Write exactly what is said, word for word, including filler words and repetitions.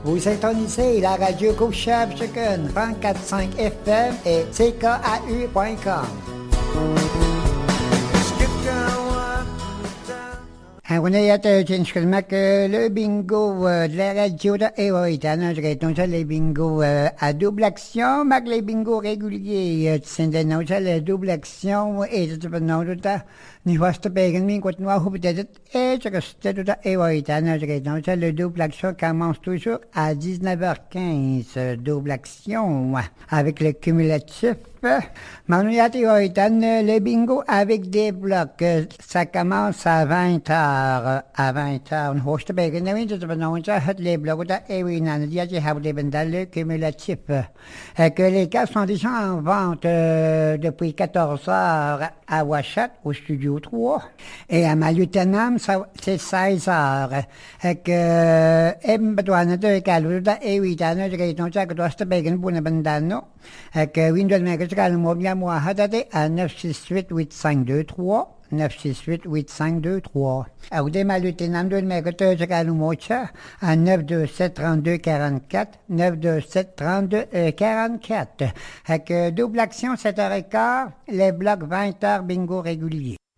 Vous syntonisez la radio Couchable Chicken trente-quatre virgule cinq F M et C K A U point com. On est à le bingo de la radio de Evoïtan. Je réponds les bingos à double action, mais les bingos réguliers. C'est la double action et je te non tout à ni voici bien min quoi nous ou peut-être et je reste tout à Evoïtan. Je réponds le double action commence toujours à dix-neuf heures quinze. Double action avec le cumulatif. Manuel Evoïtan, le bingo avec des blocs. Ça commence à vingt heures. À vingt heures. On hoste bien que nous avons les blocs de Evoïtan. Il y a des dans le cumulatif. Et que les cartes sont déjà en vente euh, depuis quatorze heures à Ouachat, au studio trois. Et à Malutenam, c'est seize heures. Et que Mbadouane de Calou de Evoïtan, je réponds que tu as bien bonne bandano. Et que Windows Magasin, moi, bien moi, hadade à neuf six huit huit cinq deux trois. neuf six huit huit cinq deux trois. À vous démaluter, nam de magasin, je gagne mocha à neuf deux sept trente-deux quarante-quatre. neuf deux sept trente-deux quarante-quatre. Avec double action sept heures quinze, les blocs vingt heures bingo réguliers.